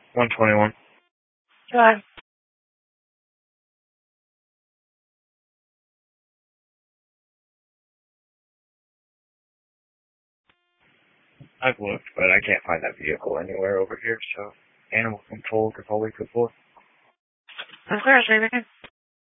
121. Go ahead. I've looked, but I can't find that vehicle anywhere over here, so animal control could probably go forth. I'm clear, sir.